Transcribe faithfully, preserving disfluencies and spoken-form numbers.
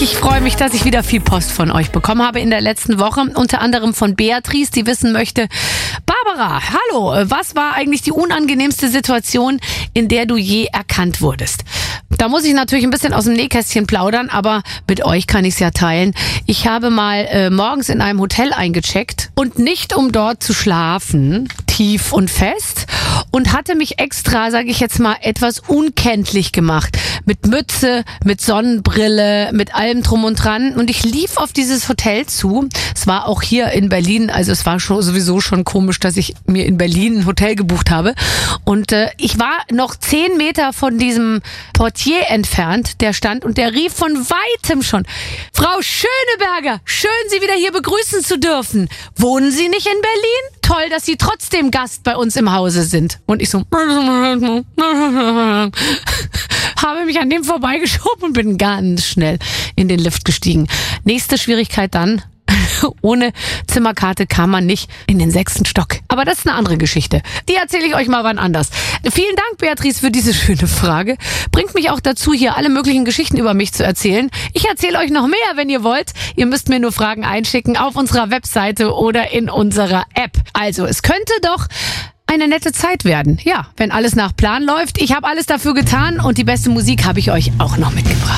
Ich freue mich, dass ich wieder viel Post von euch bekommen habe in der letzten Woche. Unter anderem von Beatrice, die wissen möchte: Barbara, hallo, was war eigentlich die unangenehmste Situation, in der du je erkannt wurdest? Da muss ich natürlich ein bisschen aus dem Nähkästchen plaudern, aber mit euch kann ich es ja teilen. Ich habe mal äh, morgens in einem Hotel eingecheckt und nicht um dort zu schlafen, tief und fest, und hatte mich extra, sage ich jetzt mal, etwas unkenntlich gemacht. Mit Mütze, mit Sonnenbrille, mit allem drum und dran. Und ich lief auf dieses Hotel zu. Es war auch hier in Berlin, also es war schon sowieso schon komisch, dass ich mir in Berlin ein Hotel gebucht habe. Und äh, ich war noch zehn Meter von diesem Portier entfernt, der stand, und der rief von weitem schon: Frau Schöneberger, schön, Sie wieder hier begrüßen zu dürfen. Wohnen Sie nicht in Berlin? Toll, dass Sie trotzdem Gast bei uns im Hause sind. Und ich so habe mich an dem vorbeigeschoben und bin ganz schnell in den Lift gestiegen. Nächste Schwierigkeit dann: ohne Zimmerkarte kam man nicht in den sechsten Stock. Aber das ist eine andere Geschichte. Die erzähle ich euch mal wann anders. Vielen Dank, Beatrice, für diese schöne Frage. Bringt mich auch dazu, hier alle möglichen Geschichten über mich zu erzählen. Ich erzähle euch noch mehr, wenn ihr wollt. Ihr müsst mir nur Fragen einschicken auf unserer Webseite oder in unserer App. Also, es könnte doch eine nette Zeit werden. Ja, wenn alles nach Plan läuft. Ich habe alles dafür getan und die beste Musik habe ich euch auch noch mitgebracht.